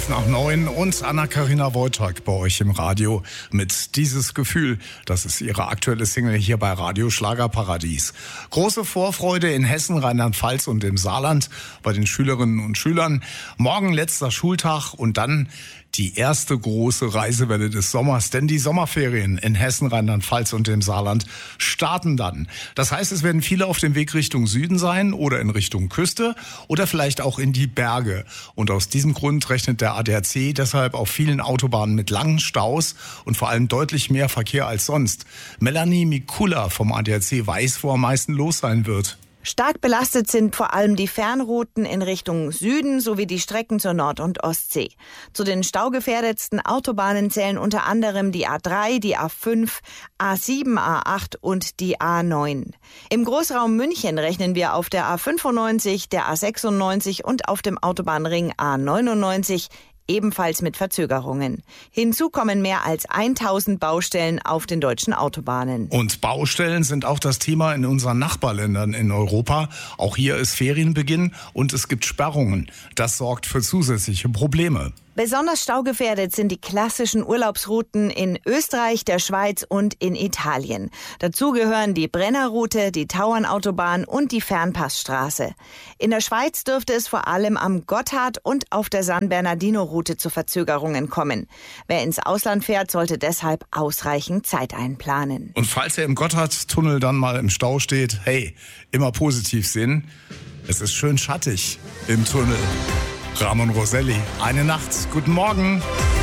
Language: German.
5 nach 9 und Anna-Karina Wojtak bei euch im Radio mit Dieses Gefühl. Das ist ihre aktuelle Single hier bei Radio Schlagerparadies. Große Vorfreude in Hessen, Rheinland-Pfalz und im Saarland bei den Schülerinnen und Schülern. Morgen letzter Schultag und dann die erste große Reisewelle des Sommers, denn die Sommerferien in Hessen, Rheinland-Pfalz und dem Saarland starten dann. Das heißt, es werden viele auf dem Weg Richtung Süden sein oder in Richtung Küste oder vielleicht auch in die Berge. Und aus diesem Grund rechnet der ADAC deshalb auf vielen Autobahnen mit langen Staus und vor allem deutlich mehr Verkehr als sonst. Melanie Mikula vom ADAC weiß, wo am meisten los sein wird. Stark belastet sind vor allem die Fernrouten in Richtung Süden sowie die Strecken zur Nord- und Ostsee. Zu den staugefährdetsten Autobahnen zählen unter anderem die A3, die A5, A7, A8 und die A9. Im Großraum München rechnen wir auf der A95, der A96 und auf dem Autobahnring A99 ebenfalls mit Verzögerungen. Hinzu kommen mehr als 1000 Baustellen auf den deutschen Autobahnen. Und Baustellen sind auch das Thema in unseren Nachbarländern in Europa. Auch hier ist Ferienbeginn und es gibt Sperrungen. Das sorgt für zusätzliche Probleme. Besonders staugefährdet sind die klassischen Urlaubsrouten in Österreich, der Schweiz und in Italien. Dazu gehören die Brennerroute, die Tauernautobahn und die Fernpassstraße. In der Schweiz dürfte es vor allem am Gotthard und auf der San Bernardino-Route zu Verzögerungen kommen. Wer ins Ausland fährt, sollte deshalb ausreichend Zeit einplanen. Und falls er im Gotthardtunnel dann mal im Stau steht, hey, immer positiv sehen. Es ist schön schattig im Tunnel. Ramon Roselli, eine Nacht. Guten Morgen.